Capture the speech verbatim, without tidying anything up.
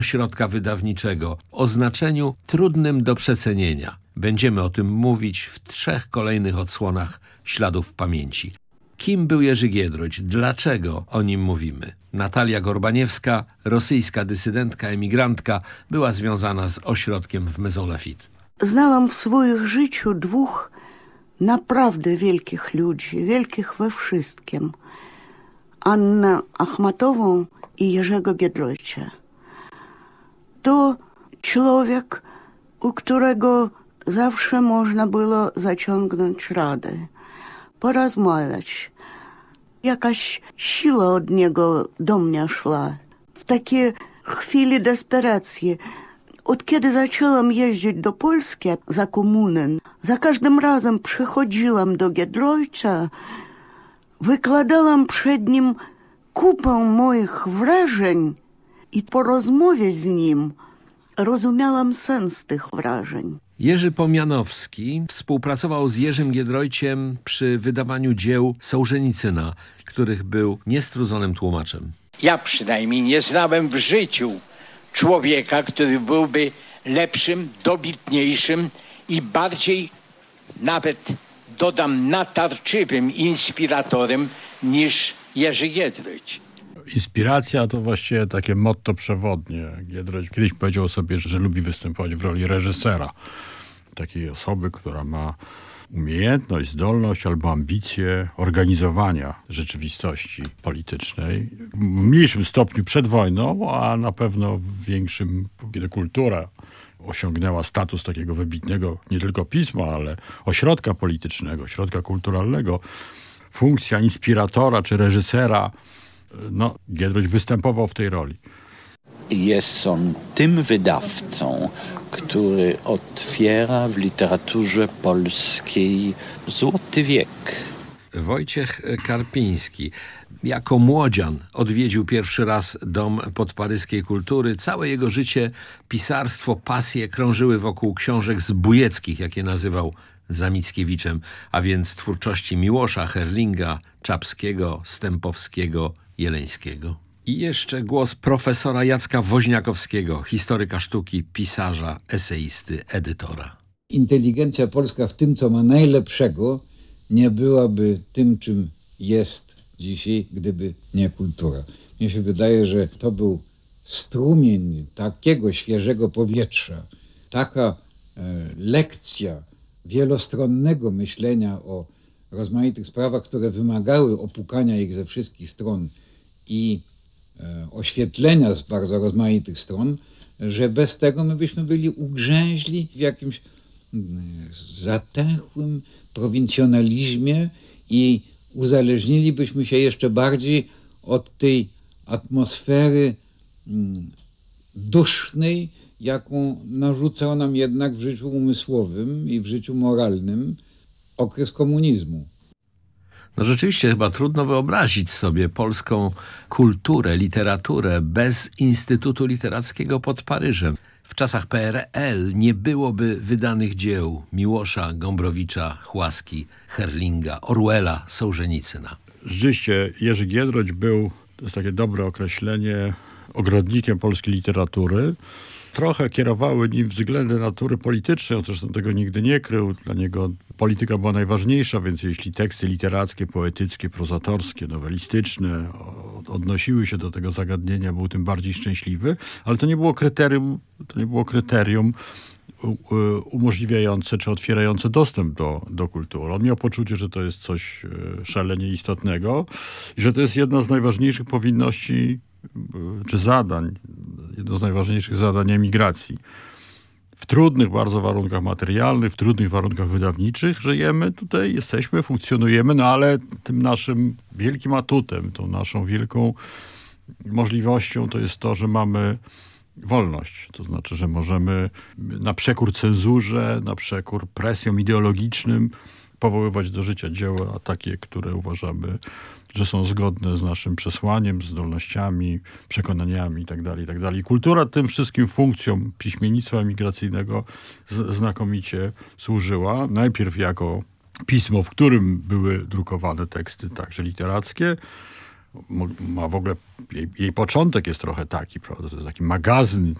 ośrodka wydawniczego o znaczeniu trudnym do przecenienia. Będziemy o tym mówić w trzech kolejnych odsłonach Śladów Pamięci. Kim był Jerzy Giedroyć? Dlaczego o nim mówimy? Natalia Gorbaniewska, rosyjska dysydentka, emigrantka, była związana z ośrodkiem w Maison Lafitte. Znałam w swoim życiu dwóch naprawdę wielkich ludzi, wielkich we wszystkim. Annę Achmatową i Jerzego Giedroycia. To człowiek, u którego zawsze można było zaciągnąć radę, porozmawiać. Jakaś siła od niego do mnie szła. W takie chwili desperacji. Od kiedy zaczęłam jeździć do Polski za komuny, za każdym razem przychodziłam do Giedroycia, wykładałam przed nim kupę moich wrażeń i po rozmowie z nim rozumiałam sens tych wrażeń. Jerzy Pomianowski współpracował z Jerzym Giedroyciem przy wydawaniu dzieł Sołżenicyna, których był niestrudzonym tłumaczem. Ja przynajmniej nie znałem w życiu człowieka, który byłby lepszym, dobitniejszym i bardziej, nawet dodam, natarczywym inspiratorem niż Jerzy Giedroyć. Inspiracja to właściwie takie motto przewodnie. Giedroyć kiedyś powiedział sobie, że lubi występować w roli reżysera. Takiej osoby, która ma umiejętność, zdolność albo ambicje organizowania rzeczywistości politycznej. W mniejszym stopniu przed wojną, a na pewno w większym, kiedy kultura osiągnęła status takiego wybitnego nie tylko pisma, ale ośrodka politycznego, ośrodka kulturalnego. Funkcja inspiratora czy reżysera, no, Giedroyć występował w tej roli. Jest on tym wydawcą, który otwiera w literaturze polskiej złoty wiek. Wojciech Karpiński. Jako młodzian odwiedził pierwszy raz Dom Podparyskiej Kultury. Całe jego życie, pisarstwo, pasje krążyły wokół książek zbójeckich, jakie nazywał za Mickiewiczem, a więc twórczości Miłosza, Herlinga, Czapskiego, Stępowskiego, Jeleńskiego. I jeszcze głos profesora Jacka Woźniakowskiego, historyka sztuki, pisarza, eseisty, edytora. Inteligencja polska w tym, co ma najlepszego, nie byłaby tym, czym jest dzisiaj, gdyby nie kultura. Mnie się wydaje, że to był strumień takiego świeżego powietrza, taka e, lekcja wielostronnego myślenia o rozmaitych sprawach, które wymagały opukania ich ze wszystkich stron i e, oświetlenia z bardzo rozmaitych stron, że bez tego my byśmy byli ugrzęźli w jakimś zatęchłym prowincjonalizmie i uzależnilibyśmy się jeszcze bardziej od tej atmosfery dusznej, jaką narzucał nam jednak w życiu umysłowym i w życiu moralnym okres komunizmu. No rzeczywiście chyba trudno wyobrazić sobie polską kulturę, literaturę bez Instytutu Literackiego pod Paryżem. W czasach P R L nie byłoby wydanych dzieł Miłosza, Gombrowicza, Chłaski, Herlinga, Orwella, Sołżenicyna. Rzeczywiście Jerzy Giedroyć był, to jest takie dobre określenie, ogrodnikiem polskiej literatury. Trochę kierowały nim względy natury politycznej, on zresztą tego nigdy nie krył. Dla niego polityka była najważniejsza, więc jeśli teksty literackie, poetyckie, prozatorskie, nowelistyczne odnosiły się do tego zagadnienia, był tym bardziej szczęśliwy, ale to nie było kryterium, to nie było kryterium umożliwiające czy otwierające dostęp do, do kultury. On miał poczucie, że to jest coś szalenie istotnego i że to jest jedna z najważniejszych powinności czy zadań, jedno z najważniejszych zadań emigracji. W trudnych bardzo warunkach materialnych, w trudnych warunkach wydawniczych żyjemy tutaj, jesteśmy, funkcjonujemy, no ale tym naszym wielkim atutem, tą naszą wielką możliwością to jest to, że mamy wolność. To znaczy, że możemy na przekór cenzurze, na przekór presjom ideologicznym powoływać do życia dzieła takie, które uważamy, że są zgodne z naszym przesłaniem, zdolnościami, przekonaniami itd., itd. I kultura tym wszystkim funkcjom piśmiennictwa emigracyjnego z- znakomicie służyła. Najpierw jako pismo, w którym były drukowane teksty także literackie, ma w ogóle, jej, jej początek jest trochę taki, prawda? To jest taki magazyn